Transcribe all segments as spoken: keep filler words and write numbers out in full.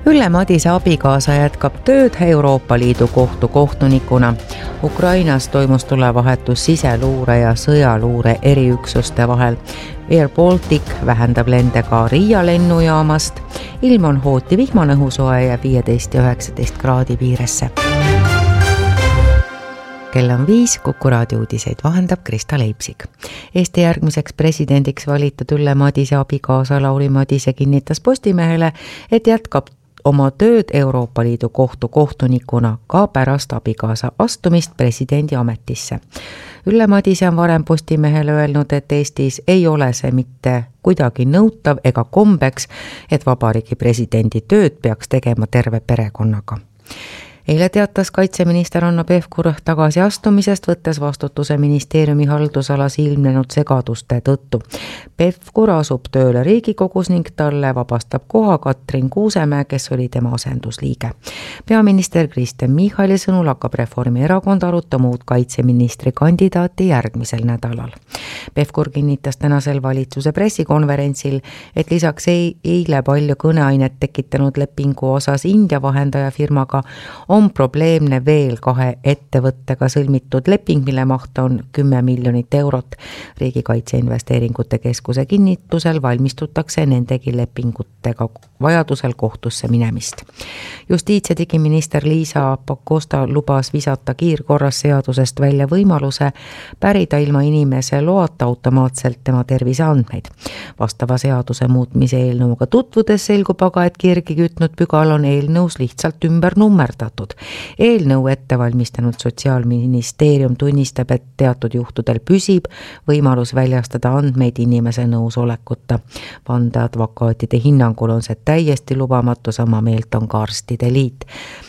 Ülle Madise abikaasa jätkab tööd Euroopa Liidu kohtu kohtunikuna. Ukrainas toimus tulevahetus siseluure ja sõjaluure eriüksuste vahel. Air Baltic vähendab lende ka Riia lennujaamast. Ilm on hooti vihmane, õhusoe ja viieteist ja üheksateist kraadi piiresse. Kell on viis, Kuku raadio uudiseid vahendab Krista Leipsik. Eesti järgmiseks presidendiks valitud Ülle Madise abikaasa Lauri Madise kinnitas Postimehele, et jätkab oma tööd Euroopa Liidu kohtu kohtunikuna ka pärast abikaasa astumist presidendi ametisse. Ülle Madise on varem Postimehele öelnud, et Eestis ei ole see mitte kuidagi nõutav ega kombeks, et vabariigi presidendi tööd peaks tegema terve perekonnaga. Eile teatas kaitseminister Hanno Pevkur tagasi astumisest, võttes vastutuse ministeeriumi haldusalas ilmnenud segaduste tõttu. Pevkur asub tööle Riigikogus ning talle vabastab koha Katrin Kuusemäe, kes oli tema asendusliige. Peaminister Kristen Michali sõnul hakkab Reformierakond arutama uut kaitseministri kandidaati järgmisel nädalal. Pevkur kinnitas tänasel valitsuse pressikonverentsil, et lisaks eile palju kõneainet tekitanud lepingu osas India vahendaja firmaga on probleemne veel kahe ettevõttega sõlmitud leping, mille maht on kümme miljonit eurot. Riigikaitse investeeringute keskuse kinnitusel valmistutakse nendegi lepingutega vajadusel kohtusse minemist. Justiits- ja digiminister Liisa Pakosta lubas visata kiirkorras seadusest välja võimaluse pärida ilma inimese loata automaatselt tema terviseandmeid. Vastava seaduse muutmise eelnõuga tutvudes selgub aga, et kirgi kütnud pügal on eelnõus lihtsalt ümber nummerdatud. Eelnõu ettevalmistanud Sotsiaalministeerium tunnistab, et teatud juhtudel püsib võimalus väljastada andmeid inimese nõusolekuta. Vandeadvokaatide hinnangul on see täiesti lubamatu, sama meelt on ka arstide liit.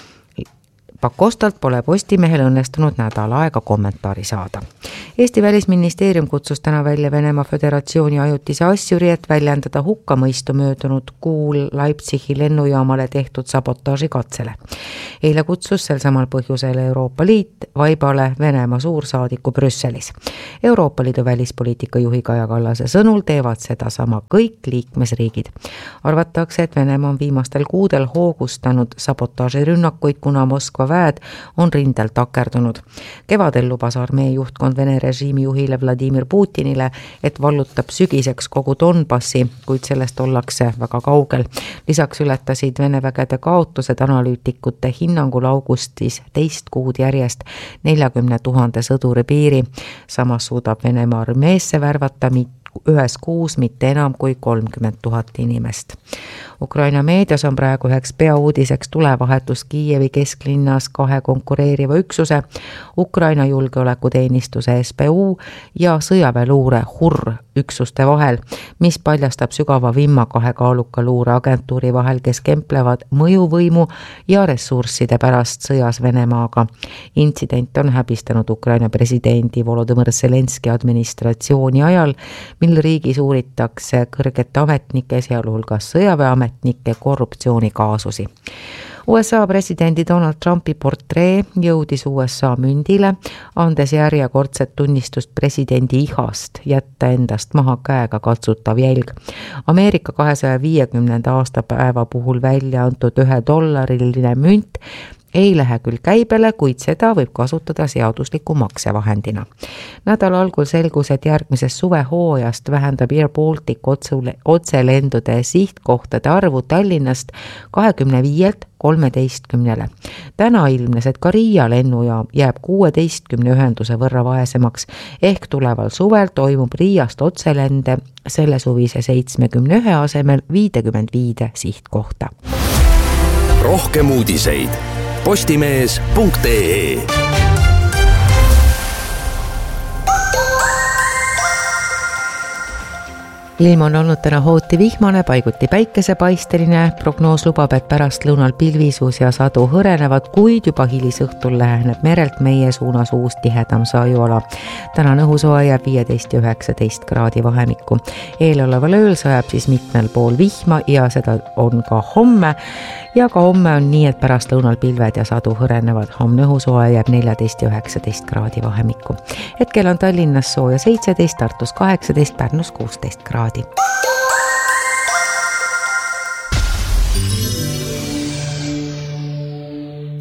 Pakostalt pole Postimehel õnnestunud nädal aega kommentaari saada. Eesti välisministeerium kutsus täna välja Venemaa Föderatsiooni ajutise asjuri, et väljendada hukkamõistu möödunud kuul Leipzigi lennujaamale tehtud sabotaaži katsele. Eile kutsus sel samal põhjusel Euroopa Liit vaibale Venemaa suursaadiku Brüsselis. Euroopa Liidu välispoliitika juhi Kaja Kallase sõnul teevad seda sama kõik liikmesriigid. Arvatakse, et Venemaa on viimastel kuudel hoogustanud sabotaažirünnakuid, kuna Moskva väed on rindel takerdunud. Kevadel lubas armee juhtkond Vene režiimi juhile Vladimir Putinile, et vallutab sügiseks kogu Donbassi, kuid sellest ollakse väga kaugel. Lisaks ületasid Vene vägede kaotused analüütikute hinnangul augustis teist kuud järjest neljakümne tuhande sõduri piiri. Samas suudab Venemaa armeesse värvata ühes kuus mitte enam kui kolmkümmend tuhat inimest. Ukraina meedias on praegu üheks peauudiseks tulevahetus Kiievi kesklinnas kahe konkureeriva üksuse, Ukraina julgeolekuteenistuse S B U ja sõjaväeluure H U R üksuste vahel, mis paljastab sügava vimma kahe kaaluka luureagentuuri vahel, kes kemplevad mõjuvõimu ja ressursside pärast sõjas Venemaaga. Intsident on häbistanud Ukraina presidendi Volodõmõr Zelenski administratsiooni ajal, mil riigis uuritakse kõrgete ametnike, sealhulgas sõjaväeametnike korruptsioonikaasusi. U S A presidendi Donald Trumpi portree jõudis U S A mündile, andes järjekordset tunnistust presidendi ihast jätta endast maha käega katsutav jälg. Ameerika kahesaja viiekümnenda aastapäeva puhul välja antud ühe dollariline münt ei lähe küll käibele, kuid seda võib kasutada seadusliku maksevahendina. Nädala algul selgus, et järgmises suvehooajast vähendab Air Baltic otselendude sihtkohtade arvu Tallinnast kahekümne viielt kolmeteistkümnele. Täna ilmnes, et ka Riia lennujaam jääb kuueteistkümne ühenduse võrra vaesemaks, ehk tuleval suvel toimub Riiast otselende selle suvise seitsmekümne ühe asemel viitekümmend viide sihtkohta. Rohkem uudiseid postimees punkt ee. Ilm on olnud täna hooti vihmane, paiguti päikesepaisteline. Prognoos lubab, et pärast lõunal pilvisus ja sadu hõrenevad, kuid juba hilisõhtul läheneb merelt meie suunas uus tihedam sajuala. Täna õhusoe jääb viieteist ja üheksateist kraadi vahemikku. Eeloleval ööl sajab siis mitmel pool vihma ja seda on ka homme. Ja ka homme on nii, et pärast lõunal pilved ja sadu hõrenevad. Homne õhusoe jääb neljateist ja üheksateist kraadi vahemikku. Hetkel on Tallinnas sooja seitseteist, Tartus kaheksateist, Pärnus kuusteist kraadi.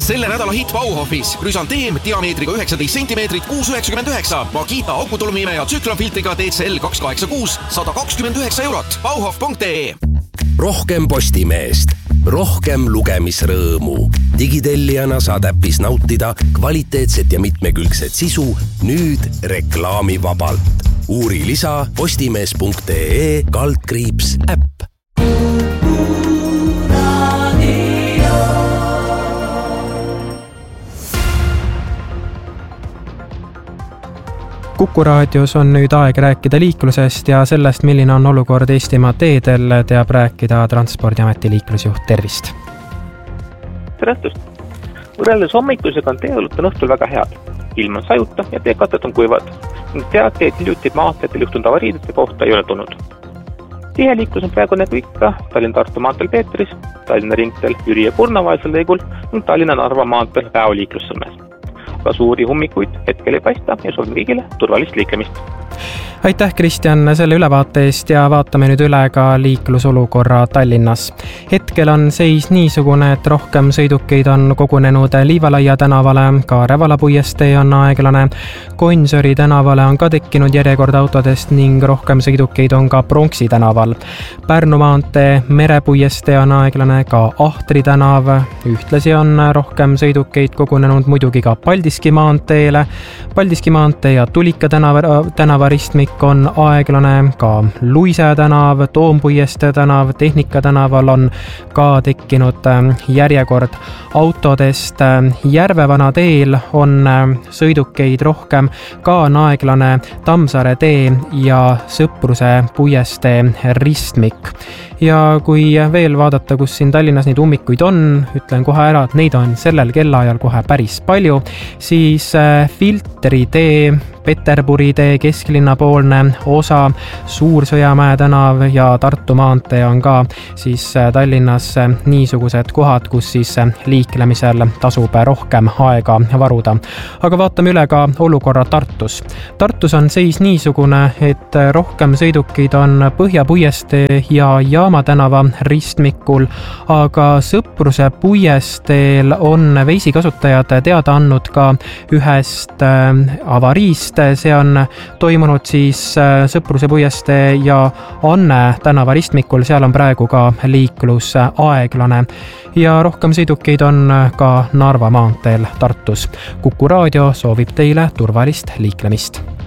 selle nädala hitt Bauhofis. Rüsanteem diameetriga üheksateist sentimeetrit kuus üheksakümmend üheksa. Makita akutulumimeja tsüklonfiltriga D C L kaks kaheksakümmend kuus sada kakskümmend üheksa eurot. Bauhof punkt ee. Rohkem Postimeest, rohkem lugemisrõõmu. Digitellijana saad äpis nautida kvaliteetset ja mitmekülgset sisu nüüd reklaamivabalt. Uuri lisa postimees punkt ee kaldkriips äpp. Kuku raadios on nüüd aeg rääkida liiklusest ja sellest, milline on olukord Eestimaa teedel, teab rääkida Transpordiameti liiklusjuht. Tervist! Tere õhtust! Võrreldes hommikusega on teeolud õhtul väga head. Ilm on sajuta ja teekatet on kuivad. Teateid hiljuti maanteedel juhtunud avariidete kohta ei ole tulnud. Tihe liiklus on praegu nagu ikka Tallinna-Tartu maanteel Peetris, Tallinna ringteel Jüri ja Kurna-vaelisel lõigul ning Tallinna-Narva maanteel Väo liiklussõlmes. Aga suuri hummikuid hetkel ei paista ja soovime kõigile turvalist liiklemist. Aitäh, Kristjan, selle ülevaate eest ja vaatame nüüd üle ka liiklusolukorra Tallinnas. Hetkel on seis niisugune, et rohkem sõidukeid on kogunenud Liivalaia tänavale, ka Rävala puiestee on aeglane. Gonsiori tänavale on ka tekkinud järjekord autodest ning rohkem sõidukeid on ka Pronksi tänaval. Pärnu maantee Merepuiestee on aeglane, ka Ahtri tänav. Ühtlasi on rohkem sõidukeid kogunenud muidugi ka Paldiski maanteele. Paldiski maantee ja Tulika tänava, tänava ristmik on aeglane, ka Luise tänav, Toompuiestee tänav, Tehnika tänaval on ka tekkinud järjekord autodest. Järvevana teel on sõidukeid rohkem, ka on aeglane Tammsaare tee ja Sõpruse puiestee ristmik. Ja kui veel vaadata, kus siin Tallinnas neid ummikuid on, ütlen kohe ära, et neid on sellel kellaajal kohe päris palju, siis Filtri tee, Peterburi tee, Kesklinna poolne osa, Suur-Sõjamäe tänav ja Tartu maantee on ka siis Tallinnas niisugused kohad, kus siis liiklemisel tasub rohkem aega varuda. Aga vaatame üle ka olukorra Tartus. Tartus on seis niisugune, et rohkem sõidukeid on Põhja puiestee ja Jaama tänava ristmikul, aga Sõpruse puiesteel on veisikasutajad teada andnud ka ühest avariist. See on toimunud siis Sõpruse puiestee ja Anne tänava ristmikul, seal on praegu ka liiklus aeglane. Ja rohkem sõidukeid on ka Narva maanteel Tartus. Kuku raadio soovib teile turvalist liiklemist.